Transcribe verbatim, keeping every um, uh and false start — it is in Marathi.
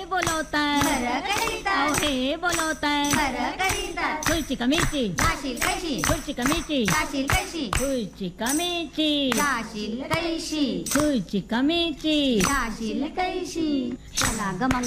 बोलवताय बरं करीता अहो हे बोलवताय बरं करीता खुर्ची कमीची जाशील कैशी खुर्ची कमीची जाशील कैशी खुर्ची कमीची जाशील कैशी खुर्ची कमीची जाशील कैशी चला ग मग